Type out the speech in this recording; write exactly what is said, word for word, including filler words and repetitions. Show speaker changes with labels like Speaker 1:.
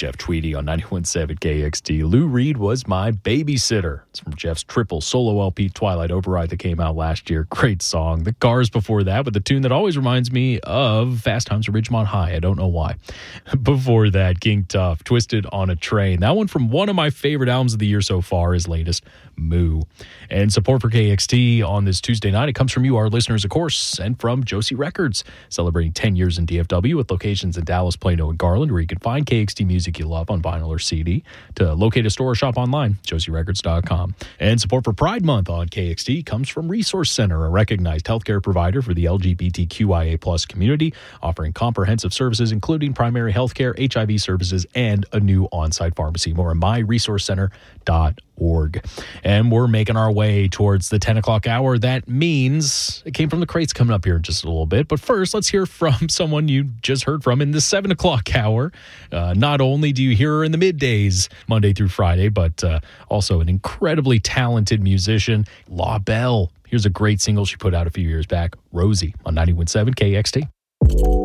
Speaker 1: Jeff Tweedy on ninety-one point seven K X T. Lou Reed was my babysitter. It's from Jeff's triple solo L P, Twilight Override, that came out last year. Great song. The Cars before that with a tune that always reminds me of Fast Times at Ridgemont High. I don't know why. Before that, King Tuff, Twisted on a Train. That one from one of my favorite albums of the year so far, his latest, Moo. And support for K X T on this Tuesday night, it comes from you, our listeners, of course, and from Josie Records, celebrating ten years in D F W with locations in Dallas, Plano, and Garland, where you can find K X T music you love on vinyl or C D. To locate a store or shop online, josie records dot com. And support for Pride Month on K X T comes from Resource Center, a recognized healthcare provider for the L G B T Q I A plus community, offering comprehensive services including primary healthcare, H I V services, and a new on-site pharmacy. More at my resource center dot org. And we're making our way towards the ten o'clock hour. That means it came from the crates coming up here in just a little bit. But first, let's hear from someone you just heard from in the seven o'clock hour. Uh, not only do you hear her in the middays, Monday through Friday, but uh, also an incredibly talented musician, La Belle. Here's a great single she put out a few years back, Rosie, on ninety-one point seven K X T.